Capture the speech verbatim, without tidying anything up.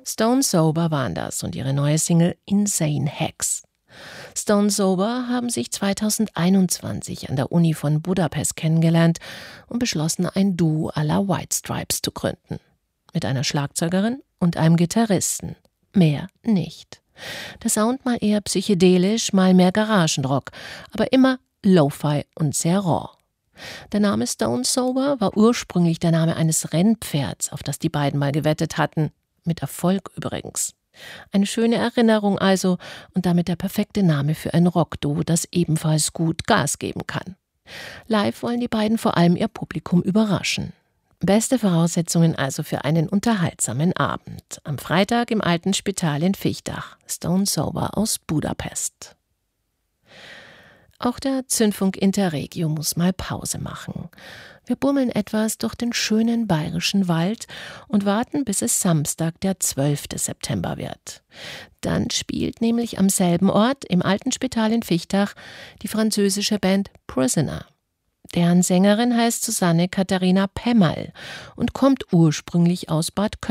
Stone Sober waren das und ihre neue Single Insane Hex. Stone Sober haben sich zweitausendeinundzwanzig an der Uni von Budapest kennengelernt und beschlossen, ein Duo à la White Stripes zu gründen. Mit einer Schlagzeugerin und einem Gitarristen. Mehr nicht. Der Sound mal eher psychedelisch, mal mehr Garagenrock, aber immer Lo-Fi und sehr raw. Der Name Stone Sober war ursprünglich der Name eines Rennpferds, auf das die beiden mal gewettet hatten. Mit Erfolg übrigens. Eine schöne Erinnerung also und damit der perfekte Name für ein Rockduo, das ebenfalls gut Gas geben kann. Live wollen die beiden vor allem ihr Publikum überraschen. Beste Voraussetzungen also für einen unterhaltsamen Abend. Am Freitag im Alten Spital in Vichtach. Stone Sober aus Budapest. Auch der Zündfunk Interregio muss mal Pause machen. Wir bummeln etwas durch den schönen bayerischen Wald und warten, bis es Samstag, der zwölfte September wird. Dann spielt nämlich am selben Ort, im Alten Spital in Vichtach, die französische Band Prisoner. Deren Sängerin heißt Susanne Katharina Pemmerl und kommt ursprünglich aus Bad